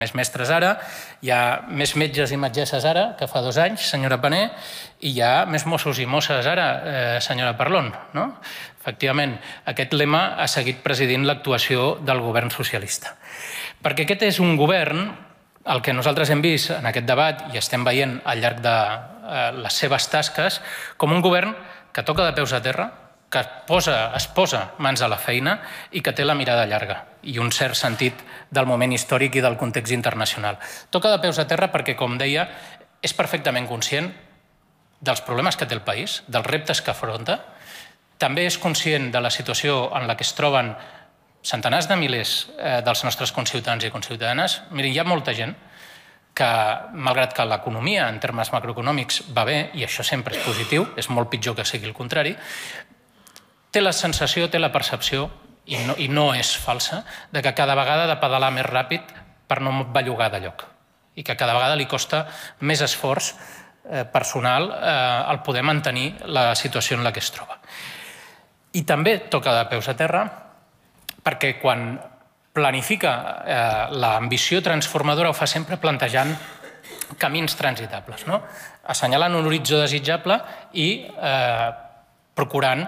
més mestres ara, hi ha més metges i metgesses ara que fa 2 anys, senyora Pané, i hi ha més Mossos i Mosses ara, senyora Parlon. Efectivament, aquest lema ha seguit presidint l'actuació del govern socialista. Perquè aquest és un govern, el que nosaltres hem vist en aquest debat i estem veient al llarg de les seves tasques, com un govern que toca de peus a terra, que es posa mans a la feina i que té la mirada llarga i un cert sentit del moment històric i del context internacional. Toca de peus a terra perquè, com deia, és perfectament conscient dels problemes que té el país, dels reptes que afronta. També és conscient de la situació en la que es troben centenars de milers dels nostres conciutadans i conciutadanes. Mirin, hi ha molta gent que, malgrat que l'economia en termes macroeconòmics va bé, i això sempre és positiu, és molt pitjor que sigui el contrari, té la sensació, té la percepció, i no és falsa, de que cada vegada ha de pedalar més ràpid per no bellugar de lloc i que cada vegada li costa més esforç personal el poder mantenir la situació en la que es troba. I també toca de peus a terra perquè quan planifica l'ambició transformadora ho fa sempre plantejant camins transitables, assenyalant un horitzó desitjable i procurant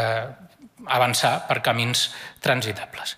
avançar per camins transitables.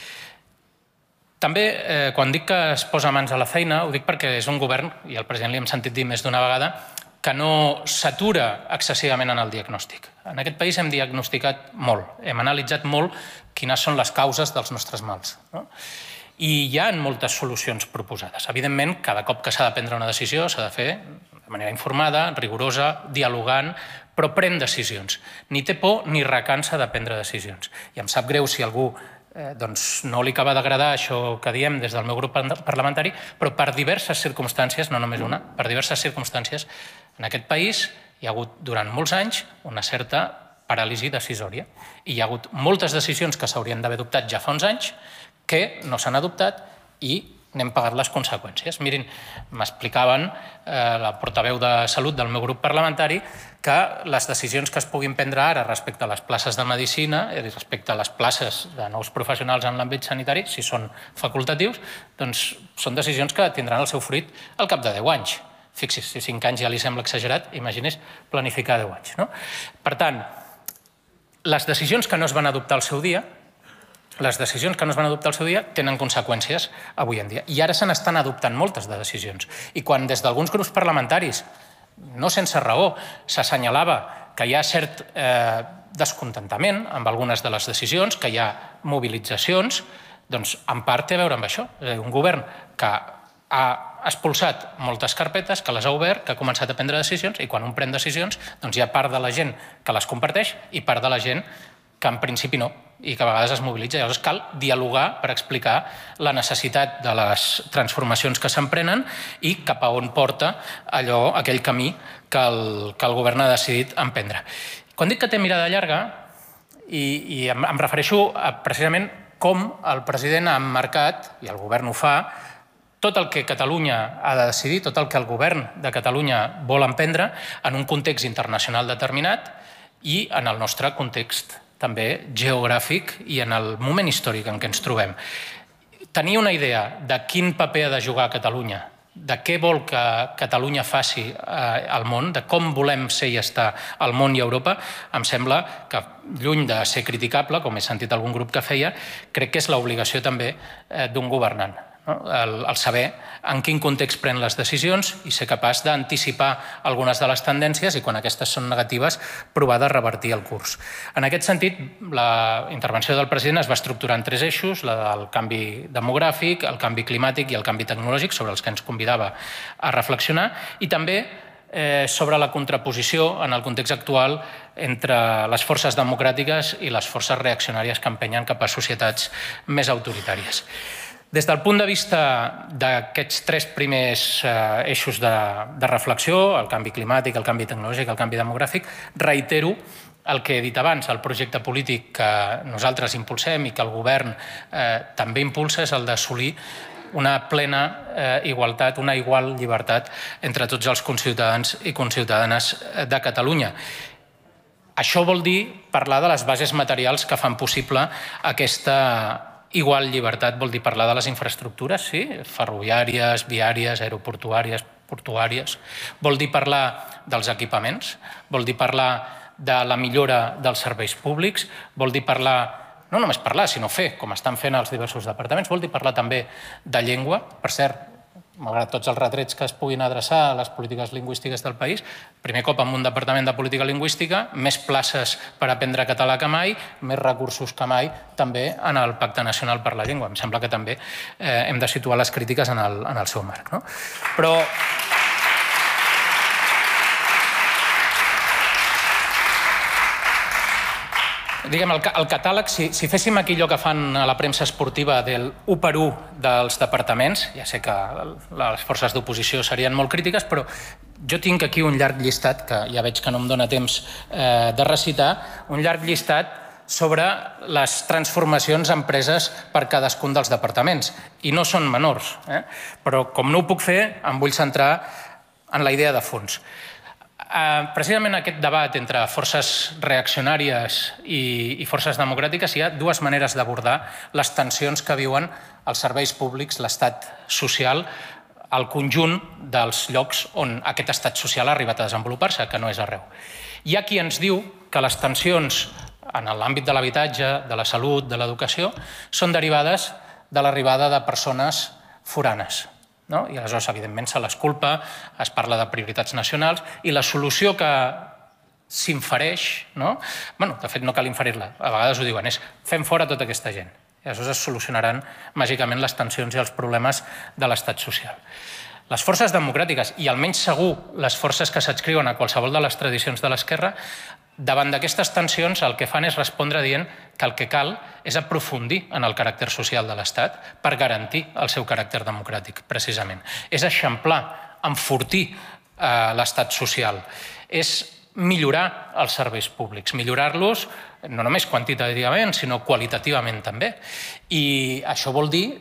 També, quan dic que es posa mans a la feina, ho dic perquè és un govern, i al president li hem sentit dir més d'una vegada, que no s'atura excessivament en el diagnòstic. En aquest país hem diagnosticat molt, hem analitzat molt quines són les causes dels nostres mals. I hi ha moltes solucions proposades. Evidentment, cada cop que s'ha de prendre una decisió s'ha de fer de manera informada, rigorosa, dialogant, però pren decisions. Ni té por ni recansa de prendre decisions. I em sap greu si algú no li acaba d'agradar això que diem des del meu grup parlamentari, però per diverses circumstàncies, no només una, per diverses circumstàncies, en aquest país hi ha hagut durant molts anys una certa paràlisi decisòria. I hi ha hagut moltes decisions que s'haurien d'haver adoptat ja fa uns anys que no s'han adoptat i n'hem pagat les conseqüències. Mirin, m'explicaven la portaveu de Salut del meu grup parlamentari que les decisions que es puguin prendre ara respecte a les places de medicina i respecte a les places de nous professionals en l'àmbit sanitari, si són facultatius, doncs són decisions que tindran el seu fruit al cap de 10 anys. Fixi's, si 5 anys ja li sembla exagerat, imagini's planificar 10 anys. Per tant, les decisions que no es van adoptar al seu dia tenen conseqüències avui en dia. I ara se n'estan adoptant moltes de decisions. I quan des d'alguns grups parlamentaris, no sense raó, s'assenyalava que hi ha cert descontentament amb algunes de les decisions, que hi ha mobilitzacions, doncs en part té a veure amb això. És a dir, un govern que ha expulsat moltes carpetes, que les ha obert, que ha començat a prendre decisions, i quan un pren decisions, doncs hi ha part de la gent que les comparteix i part de la gent que en principi no, i que a vegades es mobilitza. Llavors cal dialogar per explicar la necessitat de les transformacions que s'emprenen i cap a on porta aquell camí que el govern ha decidit emprendre. Quan dic que té mirada llarga, i em refereixo a precisament com el president ha emmarcat, i el govern ho fa, tot el que Catalunya ha de decidir, tot el que el govern de Catalunya vol emprendre en un context internacional determinat i en el nostre context també geogràfic i en el moment històric en què ens trobem. Tenir una idea de quin paper ha de jugar Catalunya, de què vol que Catalunya faci al món, de com volem ser i estar al món i a Europa, em sembla que, lluny de ser criticable, com he sentit algun grup que feia, crec que és l'obligació també d'un governant. El saber en quin context pren les decisions i ser capaç d'anticipar algunes de les tendències i, quan aquestes són negatives, provar de revertir el curs. En aquest sentit, la intervenció del president es va estructurar en 3 eixos, la del canvi demogràfic, el canvi climàtic i el canvi tecnològic, sobre els que ens convidava a reflexionar, i també sobre la contraposició en el context actual entre les forces democràtiques i les forces reaccionàries que empenyen cap a societats més autoritàries. Des del punt de vista d'aquests 3 primers eixos de reflexió, el canvi climàtic, el canvi tecnològic, el canvi demogràfic, reitero el que he dit abans. El projecte polític que nosaltres impulsem i que el govern també impulsa és el d'assolir una plena igualtat, una igual llibertat entre tots els conciutadans i conciutadanes de Catalunya. Això vol dir parlar de les bases materials que fan possible aquesta Igual llibertat vol dir parlar de les infraestructures, sí, ferroviàries, viàries, aeroportuàries, portuàries. Vol dir parlar dels equipaments, vol dir parlar de la millora dels serveis públics, vol dir parlar, no només parlar, sinó fer, com estan fent els diversos departaments, vol dir parlar també de llengua. Per cert, malgrat tots els retrets que es puguin adreçar a les polítiques lingüístiques del país, primer cop amb un departament de política lingüística, més places per aprendre català que mai, més recursos que mai, també en el Pacte Nacional per la Llengua. Em sembla que també hem de situar les crítiques en el seu marc. Però diguem, el catàleg, si féssim aquí allò que fan a la premsa esportiva del 1 per 1 dels departaments, ja sé que les forces d'oposició serien molt crítiques, però jo tinc aquí un llarg llistat, que ja veig que no em dóna temps de recitar, un llarg llistat sobre les transformacions empreses per cadascun dels departaments. I no són menors, però com no ho puc fer, em vull centrar en la idea de fons. Precisament aquest debat entre forces reaccionàries i forces democràtiques, hi ha dues maneres d'abordar les tensions que viuen els serveis públics, l'estat social, al conjunt dels llocs on aquest estat social ha arribat a desenvolupar-se, que no és arreu. Hi ha qui ens diu que les tensions en l'àmbit de l'habitatge, de la salut, de l'educació, són derivades de l'arribada de persones foranes. I aleshores, evidentment, se les culpa, es parla de prioritats nacionals i la solució que s'infereix, de fet no cal inferir-la, a vegades ho diuen, és fem fora tota aquesta gent. I aleshores es solucionaran màgicament les tensions i els problemes de l'estat social. Les forces democràtiques, i almenys segur les forces que s'adscriuen a qualsevol de les tradicions de l'esquerra, davant d'aquestes tensions el que fan és respondre dient que el que cal és aprofundir en el caràcter social de l'Estat per garantir el seu caràcter democràtic, precisament. És eixamplar, enfortir l'estat social, és millorar els serveis públics, millorar-los no només quantitativament, sinó qualitativament també. I això vol dir,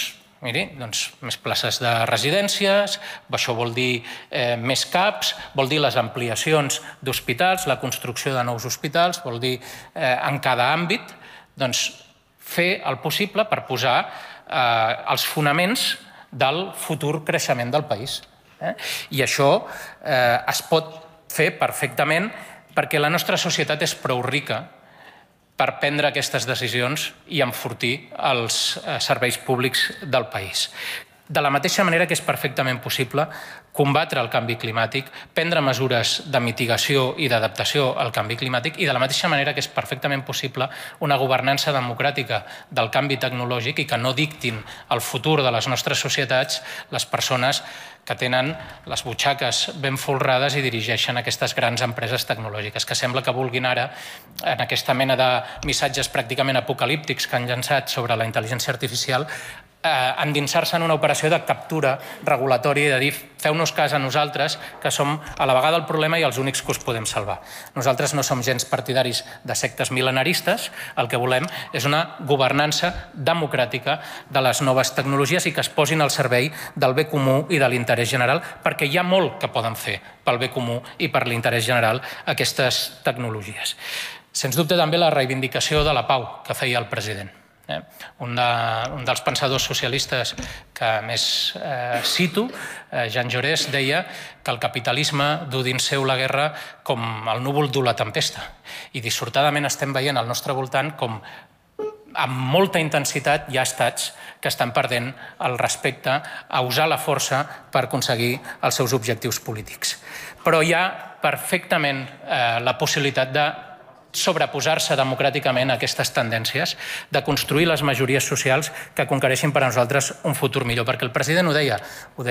més places de residències, això vol dir més CAPs, vol dir les ampliacions d'hospitals, la construcció de nous hospitals, vol dir en cada àmbit fer el possible per posar els fonaments del futur creixement del país. I això es pot fer perfectament perquè la nostra societat és prou rica per prendre aquestes decisions i enfortir els serveis públics del país. De la mateixa manera que és perfectament possible combatre el canvi climàtic, prendre mesures de mitigació i d'adaptació al canvi climàtic i de la mateixa manera que és perfectament possible una governança democràtica del canvi tecnològic i que no dictin el futur de les nostres societats les persones que tenen les butxaques ben folrades i dirigeixen aquestes grans empreses tecnològiques, que sembla que vulguin ara, en aquesta mena de missatges pràcticament apocalíptics que han llançat sobre la intel·ligència artificial, endinsar-se en una operació de captura regulatòria i de dir feu-nos cas a nosaltres, que som a la vegada el problema i els únics que us podem salvar. Nosaltres no som gens partidaris de sectes mil·lenaristes, el que volem és una governança democràtica de les noves tecnologies i que es posin al servei del bé comú i de l'interès general, perquè hi ha molt que poden fer pel bé comú i per l'interès general aquestes tecnologies. Sens dubte també la reivindicació de la pau que feia el president. Un dels pensadors socialistes que més cito, Jean Jaurès, deia que el capitalisme du dins seu la guerra com el núvol du la tempesta. I dissortadament estem veient al nostre voltant com amb molta intensitat hi ha estats que estan perdent el respecte a usar la força per aconseguir els seus objectius polítics. Però hi ha perfectament la possibilitat de sobreposar-se democràticament a aquestes tendències, de construir les majories socials que conquereixin per a nosaltres un futur millor. Perquè el president ho deia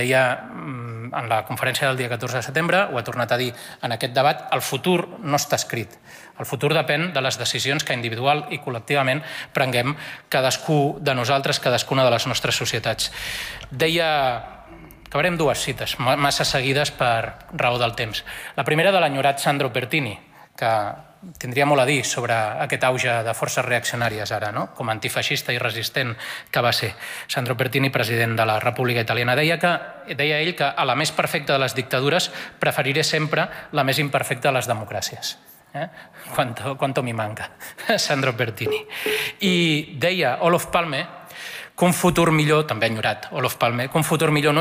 en la conferència del dia 14 de setembre, ho ha tornat a dir en aquest debat, el futur no està escrit. El futur depèn de les decisions que individual i col·lectivament prenguem cadascú de nosaltres, cadascuna de les nostres societats. Deia... Acabaré amb dues cites, massa seguides per raó del temps. La primera de l'enyorat Sandro Pertini, que tindria molt a dir sobre aquest auge de forces reaccionàries ara, com a antifeixista i resistent que va ser. Sandro Pertini, president de la República Italiana, deia ell que a la més perfecta de les dictadures preferiré sempre la més imperfecta de les democràcies. Quanto mi manca, Sandro Bertini. I deia Olof Palme que un futur millor, també enyorat, Olof Palme, que un futur millor no